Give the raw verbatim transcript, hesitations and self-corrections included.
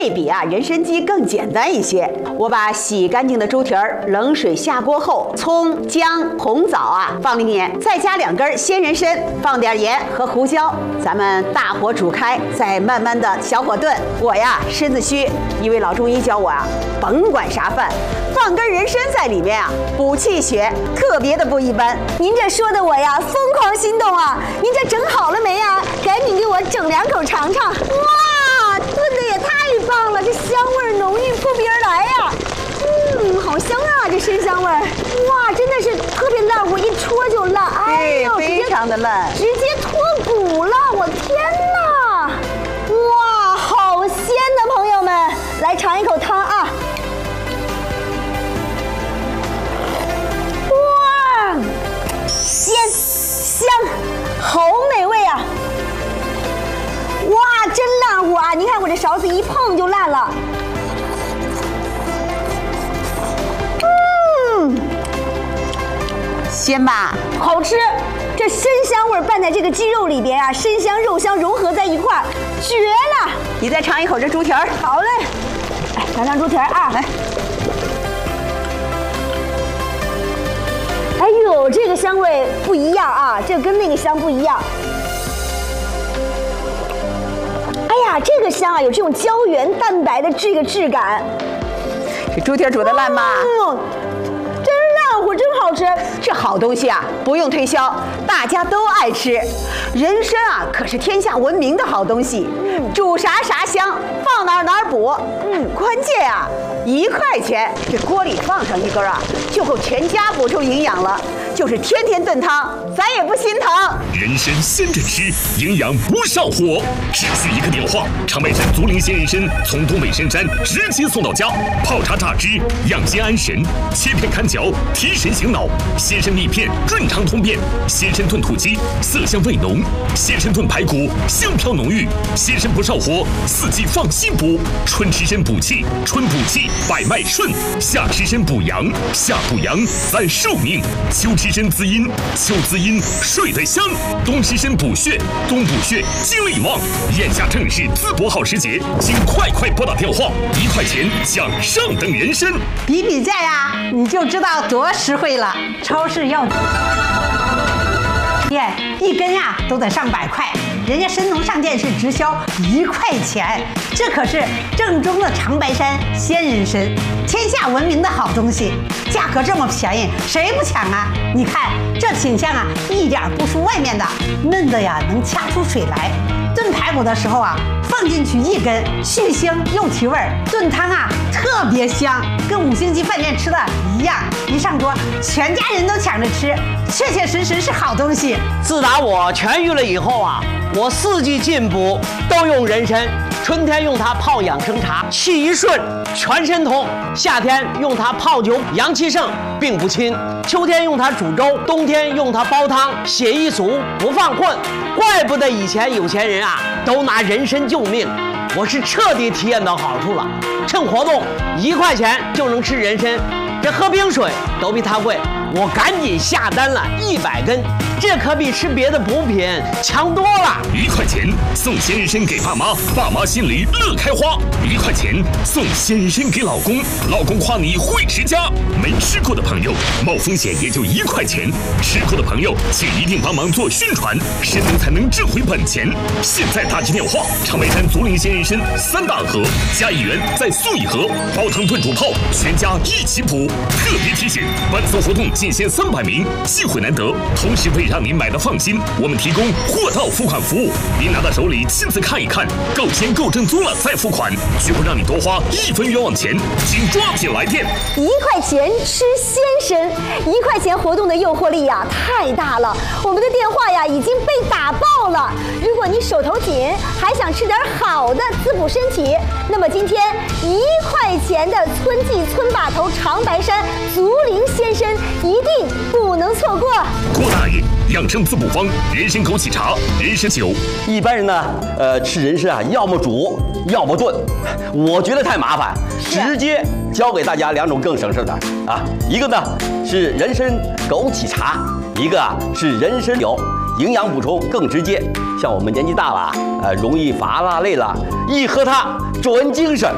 这比啊人参鸡更简单一些。我把洗干净的猪蹄儿冷水下锅后，葱、姜、红枣啊放里面，再加两根鲜人参，放点盐和胡椒，咱们大火煮开，再慢慢的小火炖。我呀身子虚，一位老中医教我啊，甭管啥饭，放根人参在里面啊，补气血，特别的不一般。 您这说的我呀疯狂心动啊！您这整好了没呀？赶紧给我整两口尝尝。哇，炖的也太棒了，这香味浓郁扑鼻而来呀！嗯，好香啊，这参香味儿。哇，真的是特别烂乎，一戳就烂。哎呦， 非常的烂， 直接脱骨了！我天哪！哇，好鲜的朋友们，来尝一口汤啊！哇，鲜香，好美味啊！哇，真烂乎啊！您看我这勺子一碰就烂了。嗯， 鲜吧？ 好吃。这参香味拌在这个鸡肉里边啊，参香肉香融合在一块儿，绝了！ 你再尝一口这猪蹄儿。 好嘞，来尝尝猪蹄儿啊！ 来， 哎呦，这个香味不一样啊，这个跟那个香不一样。哎呀，这个香啊，有这种胶原蛋白的这个质感。 这猪蹄儿煮的烂吗？ 嗯，真烂乎，真好吃。 这好东西啊，不用推销，大家都爱吃。人参啊，可是天下闻名的好东西，嗯、煮啥啥香，放哪儿哪儿补。嗯，关键啊，一块钱，这锅里放上一根啊，就够全家补充营养了。就是天天炖汤，咱也不心疼。 人参鲜着吃，营养不上火，只需一个电话，长白山竹林鲜人参从东北深山直接送到家，泡茶榨汁，养心安神，切片看嚼，提神醒脑。鲜参蜜片润肠通便，鲜参炖土鸡色香味浓，鲜参炖排骨香飘浓郁，鲜参不上火，四季放心补。春吃参补气，春补气百脉顺；夏吃参补阳，夏补阳咱寿命；秋吃参滋阴，秋滋阴睡得香；冬吃参补血，冬补血精力旺。眼下正是淄博好时节，请快快拨打电话，一块钱享上等人参。 比比价呀，你就知道多实惠了。超市要店一根呀都得上百块，人家申农上店是直销一块钱，这可是正宗的长白山鲜人参，天下闻名的好东西，价格这么便宜，谁不抢啊？你看这品相啊，一点不输外面的，嫩的呀能掐出水来。炖排骨的时候啊，放进去一根，去腥又提味儿，炖汤啊特别香，跟五星级饭店吃的一样。一上桌，全家人都抢着吃，确确实实是好东西。 自打我痊愈了以后啊，我四季进补都用人参。春天用它泡养生茶，气一顺，全身通；夏天用它泡酒，阳气盛，病不侵；秋天用它煮粥，冬天用它煲汤，血一足不犯困。怪不得以前有钱人啊都拿人参救命，我是彻底体验到好处了。趁活动一块钱就能吃人参，这喝冰水都比它贵，我赶紧下单了一百根，这可比吃别的补品强多了。 一块钱送鲜人参给爸妈，爸妈心里乐开花；一块钱送鲜人参给老公，老公夸你会持家。没吃过的朋友，冒风险也就一块钱；吃过的朋友，请一定帮忙做宣传，申农才能挣回本钱。现在打起电话，长白山竹林鲜人参三大盒加一元再送一盒，煲汤炖煮泡，全家一起补。特别提醒，本次活动仅限三百名，机会难得。同时为让您买的放心，我们提供货到付款服务，您拿到手里亲自看一看，够签够正宗了再付款，绝不让你多花一分冤枉钱，请抓紧来电。 一块钱吃鲜参，一块钱活动的诱惑力呀太大了，我们的电话呀已经被打爆了。如果你手头紧，还想吃点好的滋补身体，那么今天一块钱的村记村把头长白山竹林鲜参一定不能错过。 郭大爷，养生滋补方：人参枸杞茶、人参酒。 一般人呢，呃，吃人参啊，要么煮，要么炖。我觉得太麻烦，直接教给大家两种更省事的啊。一个呢是人参枸杞茶，一个啊是人参酒，营养补充更直接。像我们年纪大了，呃，容易乏了、累了，一喝它转精神。